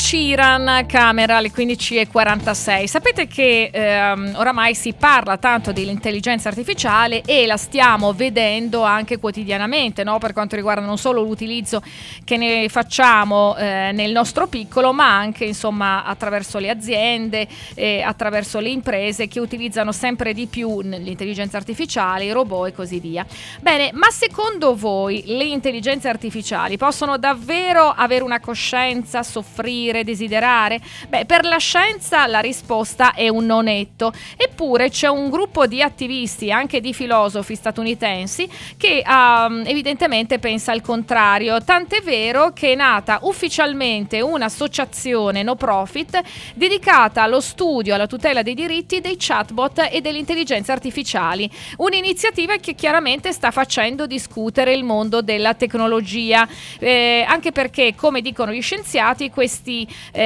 Sheeran, Camera, alle 15:46. Sapete che oramai si parla tanto dell'intelligenza artificiale e la stiamo vedendo anche quotidianamente, no? Per quanto riguarda non solo l'utilizzo che ne facciamo nel nostro piccolo, ma anche insomma attraverso le aziende, attraverso le imprese che utilizzano sempre di più l'intelligenza artificiale, i robot e così via. Bene, ma secondo voi le intelligenze artificiali possono davvero avere una coscienza, soffrire, desiderare? Beh, per la scienza la risposta è un no netto, eppure c'è un gruppo di attivisti, anche di filosofi statunitensi, che evidentemente pensa il contrario, tant'è vero che è nata ufficialmente un'associazione no profit dedicata allo studio, alla tutela dei diritti dei chatbot e delle intelligenze artificiali, un'iniziativa che chiaramente sta facendo discutere il mondo della tecnologia, anche perché, come dicono gli scienziati, questi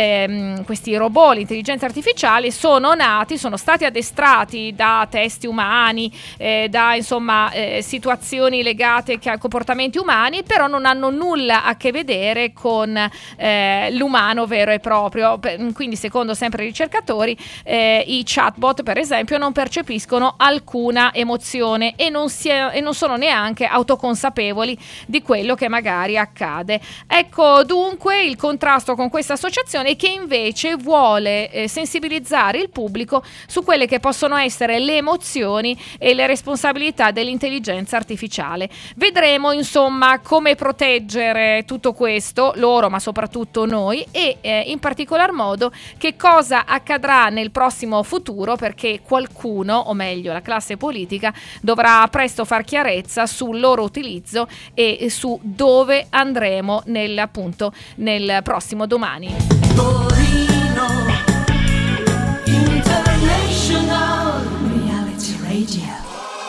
robot, l'intelligenza artificiale, sono stati addestrati da testi umani, da insomma situazioni legate a comportamenti umani, però non hanno nulla a che vedere con l'umano vero e proprio. Quindi, secondo sempre i ricercatori, i chatbot, per esempio, non percepiscono alcuna emozione e non sono neanche autoconsapevoli di quello che magari accade. Ecco dunque il contrasto con questa associazione, che invece vuole sensibilizzare il pubblico su quelle che possono essere le emozioni e le responsabilità dell'intelligenza artificiale. Vedremo insomma come proteggere tutto questo, loro ma soprattutto noi, e in particolar modo che cosa accadrà nel prossimo futuro, perché qualcuno, o meglio la classe politica, dovrà presto far chiarezza sul loro utilizzo e su dove andremo nel prossimo domani. Torino International Reality Radio.